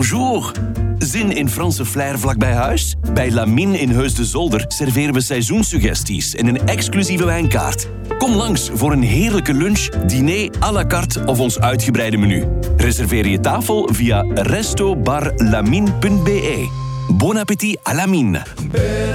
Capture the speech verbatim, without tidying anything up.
Bonjour. Zin in Franse flair vlakbij huis? Bij Lamine in Heus de Zolder serveren we seizoenssuggesties en een exclusieve wijnkaart. Kom langs voor een heerlijke lunch, diner à la carte of ons uitgebreide menu. Reserveer je tafel via resto bar lamine punt be. Bon appétit à Lamine.